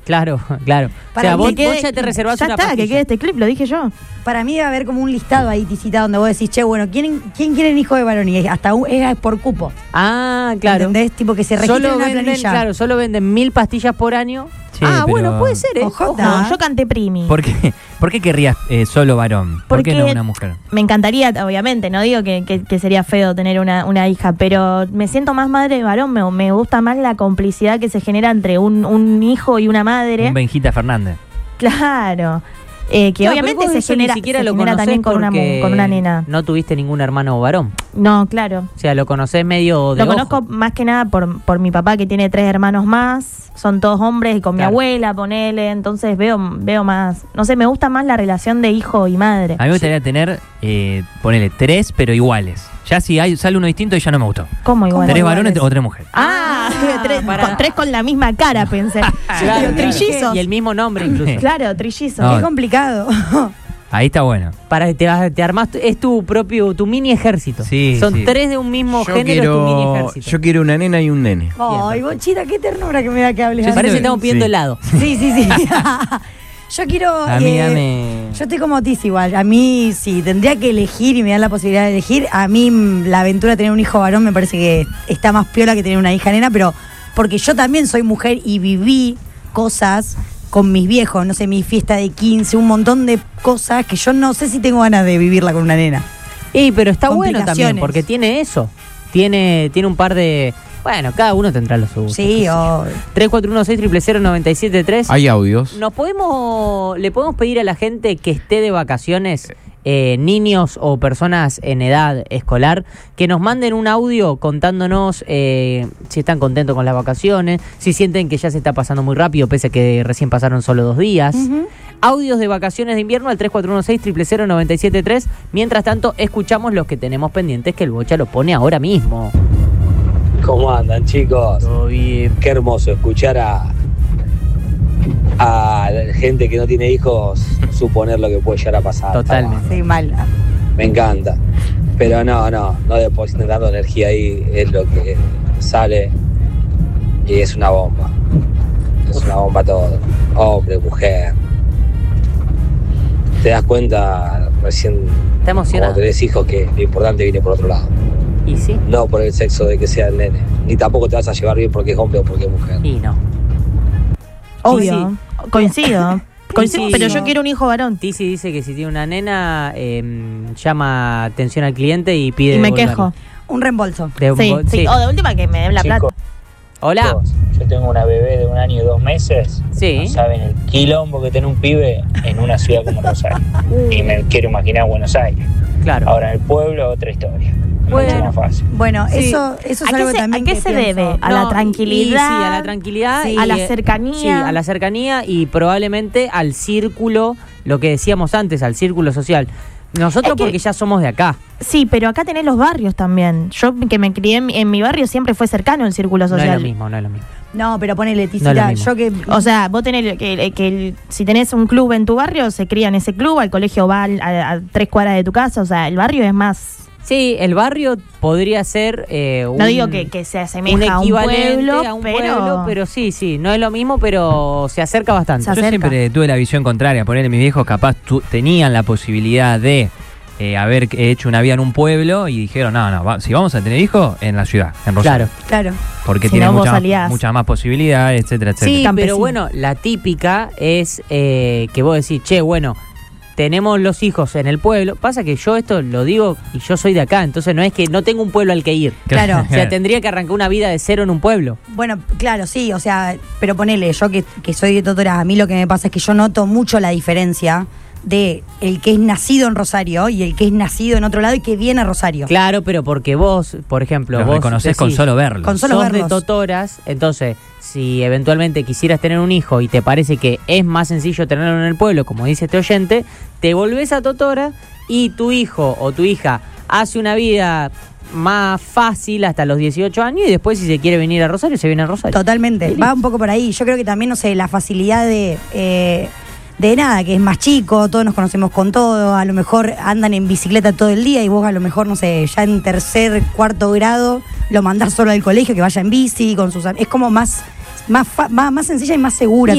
Claro. O sea, vos ya te reservás ya una está, pastilla. que quede este clip, lo dije yo. Para mí debe haber como un listado ahí, Tisita, donde vos decís, che, bueno, ¿quién quiere un hijo de varón? Y hasta es por cupo. Ah, claro. ¿Entendés? Tipo que se registra en Solo una venden, planilla. claro, solo venden 1000 pastillas por año. Sí, bueno, pero puede ser, ¿eh? Ojo. No, yo canté primi. ¿Por qué querrías solo varón? ¿Por qué no una mujer? Me encantaría, obviamente, no digo que sería feo tener una hija, pero me siento más madre de varón, me gusta más la complicidad que se genera entre un hijo y una madre. Un Benjita Fernández. Claro. Que No, obviamente pero vos se eso genera, ni siquiera se lo genera conocés también con porque una nena. No tuviste ningún hermano varón. No, claro. O sea, lo conocés medio de Lo conozco ojo. más que nada por mi papá, que tiene 3 hermanos más. Son todos hombres, y con mi Claro. abuela, ponele. Entonces veo más. No sé, me gusta más la relación de hijo y madre. A mí me gustaría tener, ponele, 3, pero iguales. Ya si sale uno distinto, ya no me gustó. ¿Cómo igual? 3 varones o 3 mujeres. Tres con la misma cara, pensé. Claro, Trillizos. Y el mismo nombre incluso. Claro, trillizos. No. Qué complicado. Ahí está bueno. Para te armás, es tu mini ejército. Sí, Son sí. 3 de un mismo género, es tu mini ejército. Yo quiero una nena y un nene. Ay, Bochita, qué ternura que me da que hables Me así. parece que estamos pidiendo Sí. helado. Sí. Yo quiero... A mí dame... Yo estoy como Tiz igual. A mí, si tendría que elegir y me dan la posibilidad de elegir, a mí la aventura de tener un hijo varón me parece que está más piola que tener una hija nena, pero porque yo también soy mujer y viví cosas con mis viejos, no sé, mi fiesta de 15, un montón de cosas que yo no sé si tengo ganas de vivirla con una nena. Pero está bueno también, Complicaciones. porque tiene eso. Tiene un par de... Bueno, cada uno tendrá los suyos. Sí, o... 341-600-973. Hay audios. ¿Le podemos pedir a la gente que esté de vacaciones, niños o personas en edad escolar, que nos manden un audio contándonos si están contentos con las vacaciones, si sienten que ya se está pasando muy rápido, pese a que recién pasaron solo 2 días? Audios de vacaciones de invierno al 341-600-973. Mientras tanto, escuchamos los que tenemos pendientes, que el Bocha lo pone ahora mismo. ¿Cómo andan, chicos? Todo bien. Qué hermoso escuchar a la gente que no tiene hijos suponer lo que puede llegar a pasar. Totalmente. Sí, mal. Me encanta. Pero no depositen tanta energía ahí, es lo que sale y es una bomba. Es una bomba todo. Hombre, mujer. Te das cuenta recién Está emocionado. cuando tenés hijos que lo importante viene por otro lado. ¿Y sí? No por el sexo de que sea el nene. Ni tampoco te vas a llevar bien porque es hombre o porque es mujer. Y no. Obvio. Coincido. Sí. Pero yo quiero un hijo varón. Tizi dice que si tiene una nena, llama atención al cliente y pide Y me devolverlo. quejo. Un reembolso. Sí. O de última que me den la plata. Hola. Chicos, yo tengo una bebé de 1 año y 2 meses. Sí. No saben el quilombo que tiene un pibe en una ciudad como Rosario. Y me quiero imaginar Buenos Aires. Claro. Ahora en el pueblo, otra historia. Bueno. Mucho más fácil. Bueno, Sí. eso es ¿A algo qué también ¿A qué que se pienso. debe? ¿A No, la tranquilidad? Sí, a la tranquilidad. Sí. y, ¿A la cercanía? Sí, a la cercanía y probablemente al círculo, lo que decíamos antes, al círculo social. Nosotros Es que- porque ya somos de acá. Sí, pero acá tenés los barrios también. Yo que me crié en mi barrio siempre fue cercano el círculo No es social. lo mismo, no es lo mismo. No, pero ponele, No Tisita, es lo mismo. yo que... O sea, vos tenés si tenés un club en tu barrio, se cría en ese club, al colegio va a 3 cuadras de tu casa, o sea, el barrio es más... Sí, el barrio podría ser No digo que se un asemeja a un equivalente pueblo, a un pueblo, pero sí, no es lo mismo, pero se acerca bastante. Se Yo acerca. siempre tuve la visión contraria. Ponerle, mis viejos capaz tenían la posibilidad de haber hecho una vida en un pueblo y dijeron, si vamos a tener hijos, en la ciudad, en Rosario. Claro. Claro. Porque Si tiene no, vos muchas salías. más posibilidades, etcétera, etcétera. Sí, Campesino. pero bueno, la típica es que vos decís, che, bueno, tenemos los hijos en el pueblo. Pasa que yo esto lo digo y yo soy de acá, entonces no es que no tengo un pueblo al que ir. Claro. O sea, tendría que arrancar una vida de cero en un pueblo. Bueno, claro, sí, o sea, pero ponele, yo que soy de Totora, a mí lo que me pasa es que yo noto mucho la diferencia de el que es nacido en Rosario y el que es nacido en otro lado y que viene a Rosario. Claro, pero porque vos, por ejemplo, Los vos reconoces con decís, solo verlos. Con solo sos verlos. de Totoras, entonces si eventualmente quisieras tener un hijo y te parece que es más sencillo tenerlo en el pueblo, como dice este oyente, te volvés a Totora y tu hijo o tu hija hace una vida más fácil hasta los 18 años y después si se quiere venir a Rosario, se viene a Rosario. Totalmente, va un poco por ahí. Yo creo que también, no sé, la facilidad de nada, que es más chico, todos nos conocemos con todo, a lo mejor andan en bicicleta todo el día y vos a lo mejor, no sé, ya en 3er, 4º grado lo mandás solo al colegio, que vaya en bici con sus... Es como más sencilla y más segura Y